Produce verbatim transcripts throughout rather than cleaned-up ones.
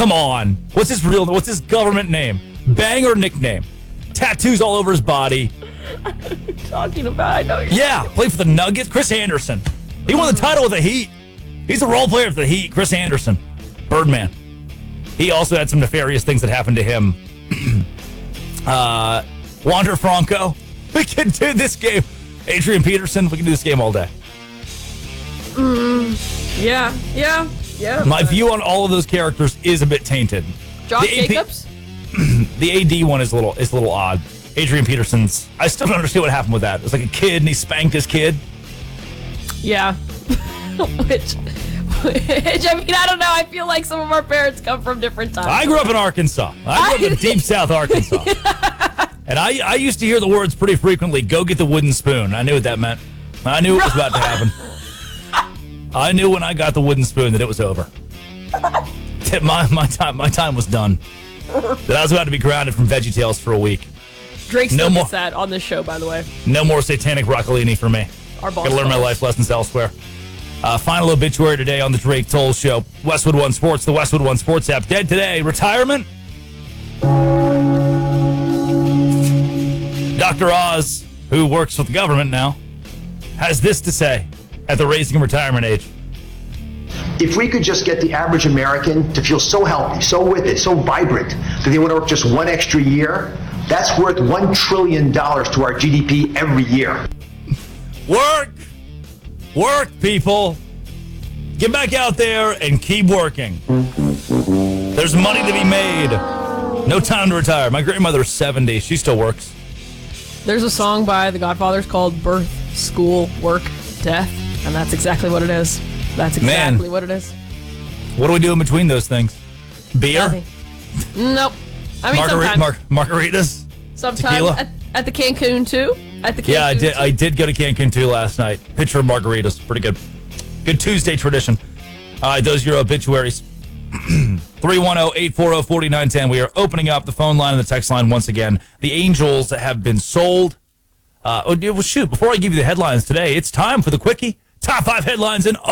Come on. What's his real, what's his government name? Bang or nickname? Tattoos all over his body. What are you talking about? I know you're Yeah, played for the Nuggets. Chris Anderson. He won the title with the Heat. He's a role player for the Heat. Chris Anderson. Birdman. He also had some nefarious things that happened to him. uh, Wander Franco. We can do this game. Adrian Peterson. We can do this game all day. Mm, yeah, yeah, yeah. My view on all of those characters is a bit tainted. Josh The A P Jacobs? The A D one is a little is a little odd. Adrian Peterson's. I still don't understand what happened with that. It was like a kid and he spanked his kid. Yeah. which, which, I mean, I don't know. I feel like some of our parents come from different times. I grew up in Arkansas. I grew up in deep South Arkansas. And I, I used to hear the words pretty frequently, go get the wooden spoon. I knew what that meant. I knew it was about to happen. I knew when I got the wooden spoon that it was over. That my, my time my time was done. That I was about to be grounded from VeggieTales for a week. Drake still No gets more- that on this show, by the way. No more satanic broccolini for me. Our boss Gotta learn my calls. life lessons elsewhere. Uh, final obituary today on the Drake Toll Show. Westwood One Sports, the Westwood One Sports app. Dead today. Retirement? Doctor Oz, who works for the government now, has this to say at the raising retirement age. If we could just get the average American to feel so healthy, so with it, so vibrant, that they want to work just one extra year, that's worth one trillion dollars to our G D P every year. Work! Work, people! Get back out there and keep working. There's money to be made. No time to retire. My grandmother's seventy. She still works. There's a song by The Godfathers called Birth, School, Work, Death, and that's exactly what it is. That's exactly Man. what it is. What do we do in between those things? Beer? Nothing. Nope. I mean, Margarita, sometimes. mar- margaritas? sometimes tequila? at, at the Cancun, too. At the Cancun, Yeah, I did. too. I did go to Cancun too last night. Pitcher of margaritas, pretty good. Good Tuesday tradition. All right, those are your obituaries. three one zero, eight four zero, four nine one zero. We are opening up the phone line and the text line once again. The Angels have been sold. Uh, oh, well, shoot! Before I give you the headlines today, it's time for the quickie. Top five headlines in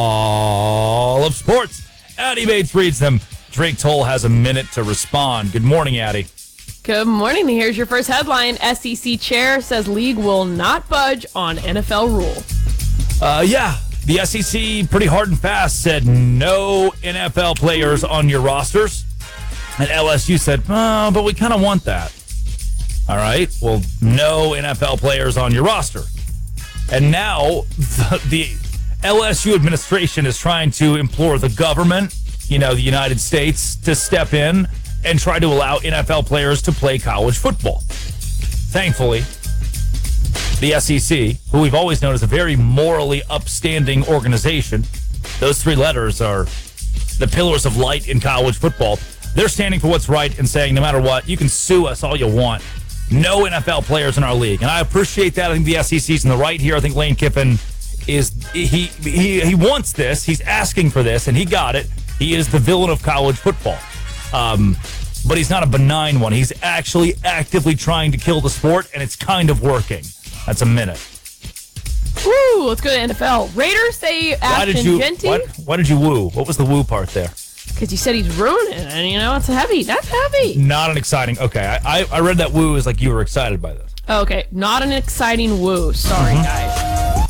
all of sports. Addie Bates reads them. Drake Toll has a minute to respond. Good morning, Addie. Good morning. Here's your first headline. S E C chair says league will not budge on N F L rule. Uh, yeah, the S E C pretty hard and fast said no N F L players on your rosters. And L S U said, oh, but we kind of want that. All right, well, no N F L players on your roster. And now the, the L S U administration is trying to implore the government, you know, the United States, to step in and try to allow N F L players to play college football. Thankfully, the S E C, who we've always known as a very morally upstanding organization, those three letters are the pillars of light in college football. They're standing for what's right and saying, no matter what, you can sue us all you want. No N F L players in our league. And I appreciate that. I think the S E C's in the right here. I think Lane Kiffin is, he, he, he wants this. He's asking for this, and he got it. He is the villain of college football. Um, but he's not a benign one. He's actually actively trying to kill the sport, and it's kind of working. That's a minute. Woo, let's go to N F L. Raiders say Why did Ashton you? Genty. Why, why did you woo? What was the woo part there? Because you said he's ruining it, and you know, it's heavy. That's heavy. Not an exciting. Okay, I, I I read that woo as like you were excited by this. Okay, not an exciting woo. Sorry, Mm-hmm. guys.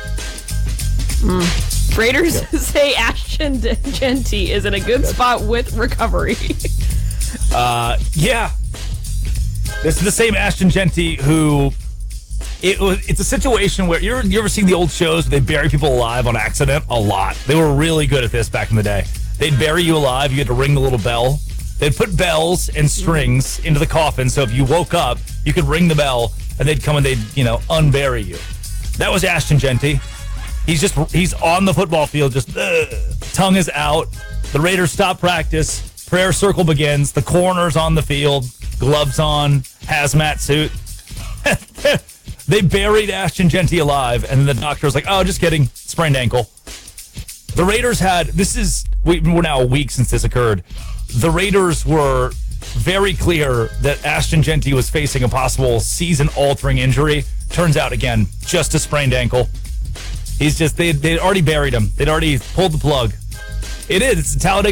Mm. Raiders Yeah. say Ashton Genty is in a good spot with recovery. Uh, yeah. This is the same Ashton Genty who. It was. It's a situation where you ever, you ever seen the old shows where they bury people alive on accident? A lot. They were really good at this back in the day. They'd bury you alive. You had to ring the little bell. They'd put bells and strings into the coffin, so if you woke up, you could ring the bell, and they'd come and they'd, you know, unbury you. That was Ashton Genty. He's just he's on the football field, just uh, tongue is out. The Raiders stop practice. Prayer circle begins. The coroner's on the field, gloves on, hazmat suit. They buried Ashton Genty alive, and the doctor was like, oh, just kidding, sprained ankle. The Raiders had, this is, we, we're now a week since this occurred. The Raiders were very clear that Ashton Genty was facing a possible season-altering injury. Turns out, again, just a sprained ankle. He's just, they, they'd already buried him. They'd already pulled the plug. It is, it's a Talladega